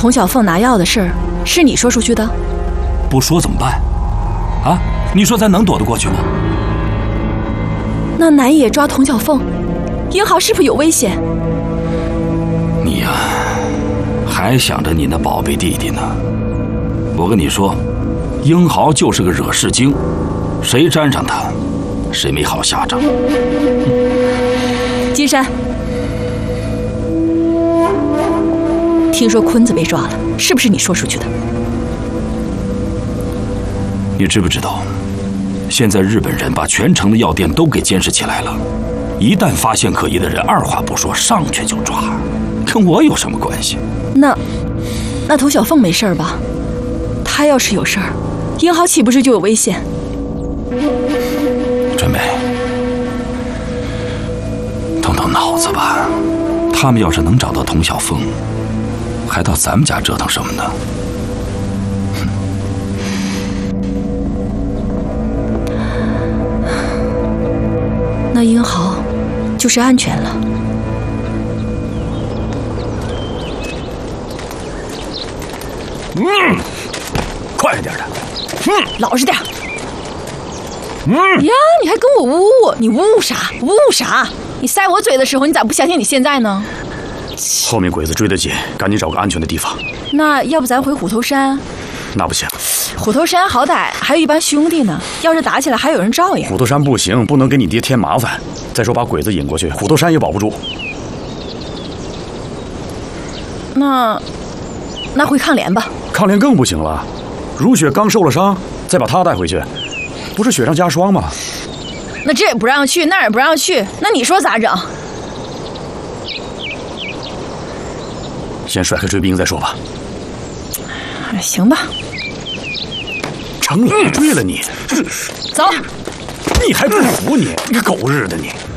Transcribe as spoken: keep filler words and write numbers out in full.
童小凤拿药的事儿是你说出去的？ 不说怎么办？啊，你说咱能躲得过去吗？ 那南野抓童小凤，英豪是不是有危险？ 你呀、啊，还想着你那宝贝弟弟呢。我跟你说，英豪就是个惹事精，谁沾上他，谁没好下场。 金山，听说坤子被抓了，是不是你说出去的？ 你知不知道，现在日本人把全城的药店都给监视起来了，一旦发现可疑的人，二话不说上去就抓，跟我有什么关系？ 那，那童小凤没事吧？他要是有事儿，英豪岂不是就有危险？ 春梅，动动脑子吧，他们要是能找到童小凤，还到咱们家折腾什么呢？ 那英豪就是安全了。 嗯，快点的。 嗯，老实点。嗯呀，你还跟我呜呜，你呜呜啥？呜呜啥？你塞我嘴的时候，你咋不相信你现在呢？ 后面鬼子追得紧，赶紧找个安全的地方。 那要不咱回虎头山？ 那不行， 虎头山好歹还有一帮兄弟呢，要是打起来还有人照应。 虎头山不行，不能给你爹添麻烦。再说把鬼子引过去，虎头山也保不住。 那，那回抗联吧。 抗联更不行了，如雪刚受了伤，再把他带回去，不是雪上加霜吗？ 那这也不让去，那也不让去，那你说咋整？ 先甩开追兵再说吧。 行吧。 成了，追了你， 走。 你还不服你？你个狗日的你！